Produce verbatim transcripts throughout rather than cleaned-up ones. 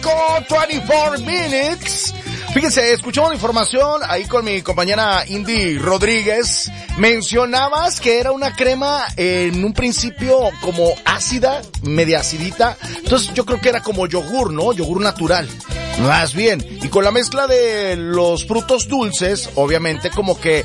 veinticuatro minutes. Fíjense, escuchamos la información ahí con mi compañera Indy Rodríguez. Mencionabas que era una crema en un principio como ácida, media acidita. Entonces yo creo que era como yogur, ¿no? Yogur natural. Más bien. Y con la mezcla de los frutos dulces, obviamente como que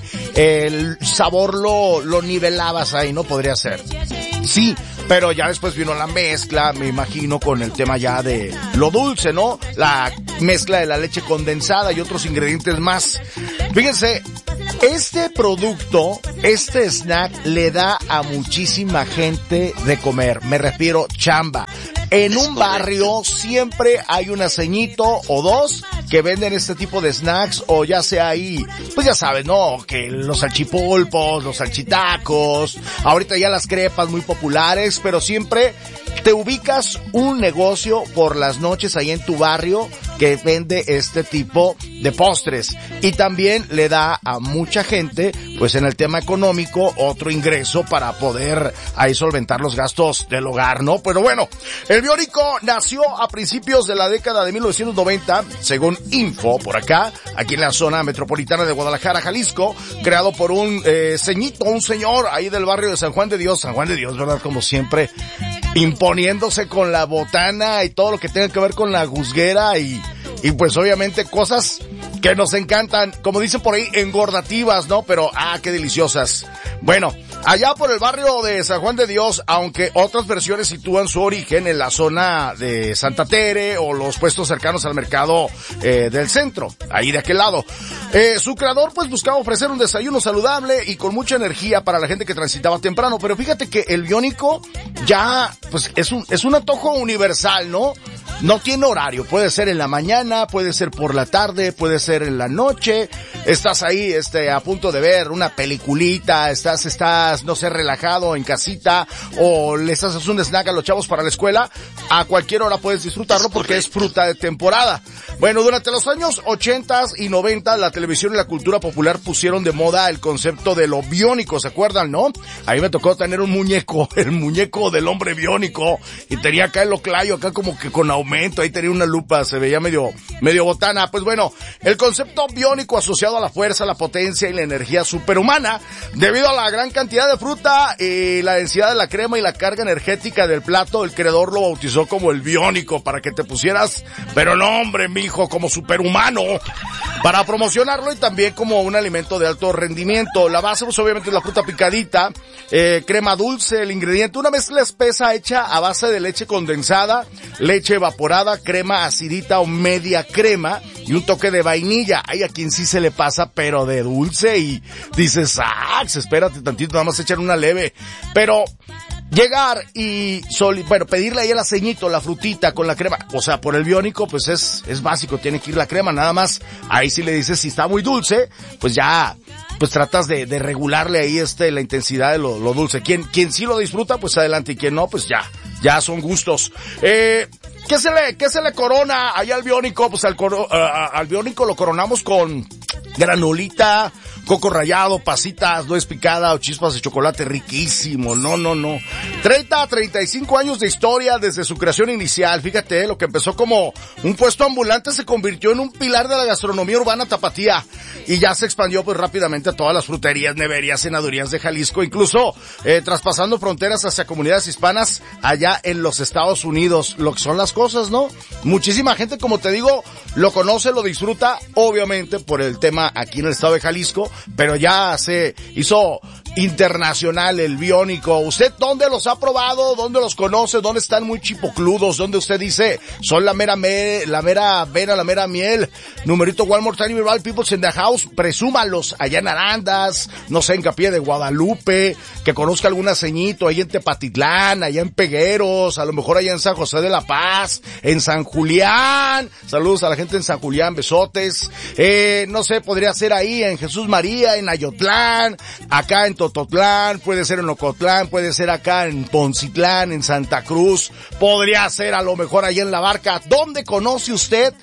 el sabor lo, lo nivelabas ahí, ¿no? Podría ser. Sí, pero ya después vino la mezcla, me imagino, con el tema ya de lo dulce, ¿no? La mezcla de la leche condensada y otros ingredientes más. Fíjense, este producto, este snack le da a muchísima gente de comer. Me refiero chamba. En un barrio siempre hay un ceñito o dos que venden este tipo de snacks, o ya sea ahí, pues ya sabes, ¿no? Que los salchipulpos, los salchitacos, ahorita ya las crepas muy populares, pero siempre te ubicas un negocio por las noches ahí en tu barrio que vende este tipo de postres, y también le da a mucha gente, pues en el tema económico, otro ingreso para poder ahí solventar los gastos del hogar, ¿no? Pero bueno, el Biónico nació a principios de la década de mil novecientos noventa, según Info, por acá, aquí en la zona metropolitana de Guadalajara, Jalisco, creado por un eh, ceñito, un señor ahí del barrio de San Juan de Dios, San Juan de Dios, ¿verdad? Como siempre, imponiéndose con la botana y todo lo que tenga que ver con la guzguera y, y pues obviamente cosas que nos encantan, como dicen por ahí, engordativas, ¿no? Pero, ah, qué deliciosas. Bueno, allá por el barrio de San Juan de Dios, aunque otras versiones sitúan su origen en la zona de Santa Tere o los puestos cercanos al mercado eh, del centro, ahí de aquel lado. Eh, su creador pues buscaba ofrecer un desayuno saludable y con mucha energía para la gente que transitaba temprano, pero fíjate que el Biónico ya pues es un, es un antojo universal, ¿no? No tiene horario, puede ser en la mañana, puede ser por la tarde, puede ser en la noche, estás ahí este a punto de ver una peliculita, estás, estás, no sé, relajado en casita, o les haces un snack a los chavos para la escuela, a cualquier hora puedes disfrutarlo porque es fruta de temporada. Bueno, durante los años ochentas y noventas, la televisión y la cultura popular pusieron de moda el concepto de lo biónico, ¿se acuerdan, no? Ahí me tocó tener un muñeco, el muñeco del hombre biónico, y tenía acá el oclayo, acá como que con aumento, ahí tenía una lupa, se veía medio, medio botana. Pues bueno, el concepto biónico asociado a la fuerza, la potencia y la energía superhumana, debido a la gran cantidad de fruta y la densidad de la crema y la carga energética del plato, el creador lo bautizó como el biónico, para que te pusieras, pero no hombre, mijo, como superhumano, para promocionarlo, y también como un alimento de alto rendimiento. La base, pues obviamente es la fruta picadita, eh, crema dulce, el ingrediente, una mezcla espesa hecha a base de leche condensada, leche evaporada, crema acidita o media crema, y un toque de vainilla. Hay a quien sí se le pasa, pero de dulce, y dices, ah, espérate tantito, nada más echar una leve. Pero llegar y, soli- bueno, pedirle ahí el aceñito, la frutita con la crema, o sea, por el Biónico, pues es, es básico, tiene que ir la crema, nada más. Ahí sí le dices, si está muy dulce, pues ya, pues tratas de, de regularle ahí este, la intensidad de lo, lo dulce. Quien, quien sí lo disfruta, pues adelante, y quien no, pues ya, ya son gustos. Eh, ¿qué se le, qué se le corona allá al Biónico? Pues al, coro, uh, al Biónico lo coronamos con granulita, coco rallado, pasitas, nuez picada o chispas de chocolate, riquísimo. No, no, no. treinta a treinta y cinco años de historia desde su creación inicial. Fíjate, lo que empezó como un puesto ambulante se convirtió en un pilar de la gastronomía urbana tapatía, y ya se expandió pues rápidamente a todas las fruterías, neverías, cenadurías de Jalisco, incluso eh, traspasando fronteras hacia comunidades hispanas allá en los Estados Unidos. Lo que son las cosas, ¿no? Muchísima gente, como te digo, lo conoce, lo disfruta, obviamente por el tema aquí en el estado de Jalisco, pero ya se hizo internacional el Biónico. ¿Usted dónde los ha probado? ¿Dónde los conoce? ¿Dónde están muy chipocludos? ¿Dónde usted dice, son la mera me, la mera vena, la mera miel? Numerito one more time, all people's in the house. Presúmalos allá en Arandas, no sé, en Capilla de Guadalupe, que conozca algún ceñito ahí en Tepatitlán, allá en Pegueros, a lo mejor allá en San José de la Paz, en San Julián. Saludos a la gente en San Julián, besotes. Eh, no sé, podría ser ahí en Jesús María, en Ayotlán, acá en Tototlán, puede ser en Ocotlán, puede ser acá en Poncitlán, en Santa Cruz, podría ser a lo mejor allá en La Barca. ¿Dónde conoce usted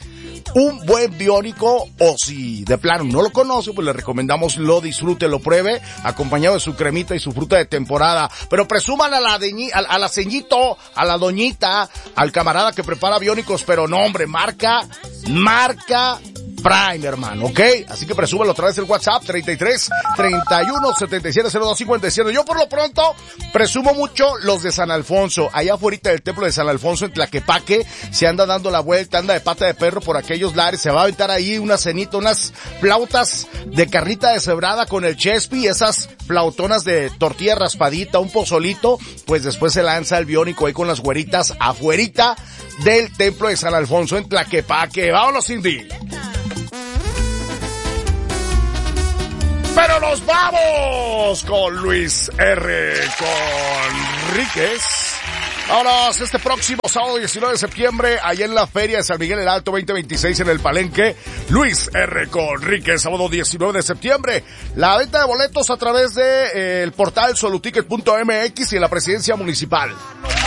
un buen biónico, o si de plano no lo conoce, pues le recomendamos lo disfrute, lo pruebe, acompañado de su cremita y su fruta de temporada. Pero presuman a la deñi, a, a la ceñito, a la doñita, al camarada que prepara biónicos, pero no, hombre, marca, marca Prime, hermano, ¿ok? Así que presúmelo a través del WhatsApp treinta y tres, treinta y uno, setenta y siete, cero dos, cincuenta y siete. Yo por lo pronto presumo mucho los de San Alfonso. Allá afuera del templo de San Alfonso en Tlaquepaque se anda dando la vuelta, anda de pata de perro por aquellos lares. Se va a aventar ahí una cenita, unas flautas de carnita deshebrada con el chespi, esas flautonas de tortilla raspadita, un pozolito. Pues después se lanza el biónico ahí con las güeritas afuerita del templo de San Alfonso en Tlaquepaque. Vámonos, Cindy. Pero nos vamos con Luis R. Conríquez. Vámonos este próximo sábado diecinueve de septiembre, allá en la Feria de San Miguel el Alto veinte veintiséis en el Palenque. Luis R. Conríquez, sábado diecinueve de septiembre. La venta de boletos a través de eh, el portal soluticket punto m x y en la presidencia municipal.